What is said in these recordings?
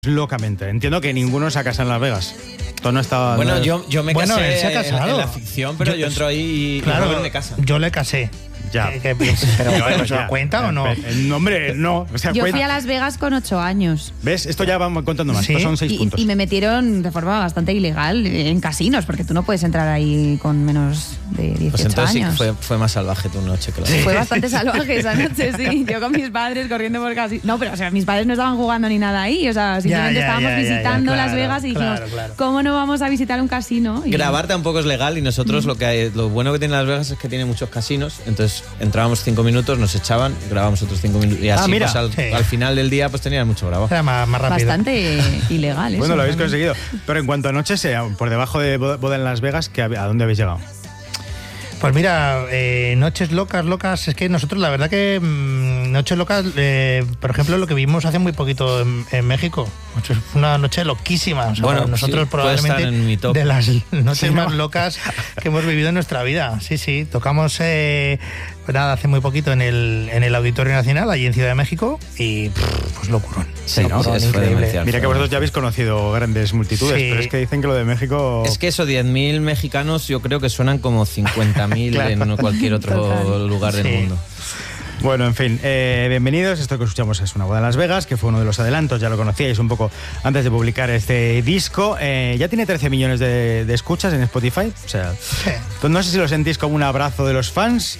Locamente. Entiendo que ninguno se ha casado en Las Vegas. Todo no estaba. Bueno, yo me casé él se ha casado. en la ficción, pero yo entro ahí y claro, Robert me casa. Yo le casé. Ya. Pero bueno, ¿se cuenta o no? El nombre, no. O sea, Yo fui a Las Vegas con 8 años. ¿Ves? Esto ya vamos contando más. ¿Sí? Estos son 6 puntos. Y me metieron de forma bastante ilegal en casinos, porque tú no puedes entrar ahí con menos de 18 Pues entonces años. sí, fue más salvaje tu noche, claro. Fue bastante salvaje esa noche, sí. Yo con mis padres corriendo por casinos. No, pero o sea, mis padres no estaban jugando ni nada ahí. O sea, simplemente estábamos visitando Las Vegas y dijimos, ¿cómo no vamos a visitar un casino? Y grabar tampoco es legal y nosotros lo bueno que tiene Las Vegas es que tiene muchos casinos. Entonces entrábamos 5 minutos, nos echaban, grabábamos otros 5 minutos y así mira. pues, al final del día pues tenías mucho grabado. Era más rápido. Bastante ilegal. Bueno, eso, lo habéis también. conseguido. Pero en cuanto a noches, por debajo de boda en Las Vegas, ¿a dónde habéis llegado? Pues mira, noches locas, es que nosotros la verdad que noches locas, por ejemplo, lo que vimos hace muy poquito en México, fue una noche loquísima. O sea, Bueno, nosotros sí, puede estar probablemente en mi top. de las noches Sí, más ¿no? locas que hemos vivido en nuestra vida. Sí, tocamos pues nada, hace muy poquito en el Auditorio Nacional, allí en Ciudad de México, y pues locurón. Sí, ¿no? Locurón, Sí, fue increíble. demencial. Mira que vosotros ya habéis conocido grandes multitudes, Sí. pero es que dicen que lo de México. Es que eso, 10.000 mexicanos, yo creo que suenan como 50.000 Claro. en cualquier otro Total. lugar del Sí. mundo. Bueno, en fin, bienvenidos. Esto que escuchamos es Una boda en Las Vegas, que fue uno de los adelantos, ya lo conocíais un poco antes de publicar este disco. Ya tiene 13 millones de escuchas en Spotify. O sea, no sé si lo sentís como un abrazo de los fans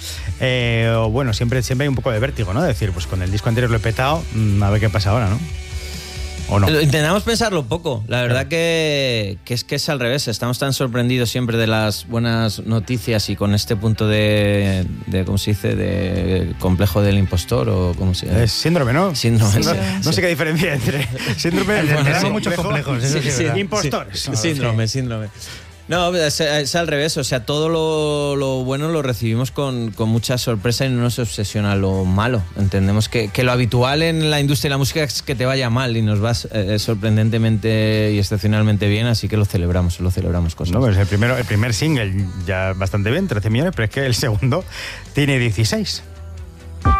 o bueno, siempre hay un poco de vértigo, ¿no? De decir, pues con el disco anterior lo he petado, a ver qué pasa ahora, ¿no? ¿O no? Intentamos pensarlo poco. La verdad que es al revés. Estamos tan sorprendidos siempre de las buenas noticias y con este punto de ¿cómo se dice? De complejo del impostor o ¿cómo se llama? Es síndrome, ¿no? Síndrome. No sé qué diferencia entre síndrome Tenemos y muchos complejos, eso sí, es verdad. impostores. Síndrome. No, es al revés, o sea, todo lo bueno lo recibimos con mucha sorpresa y no nos obsesiona lo malo. Entendemos que lo habitual en la industria de la música es que te vaya mal y nos va sorprendentemente y excepcionalmente bien, así que lo celebramos cosas. No, pues el primer single ya bastante bien, 13 millones, pero es que el segundo tiene 16.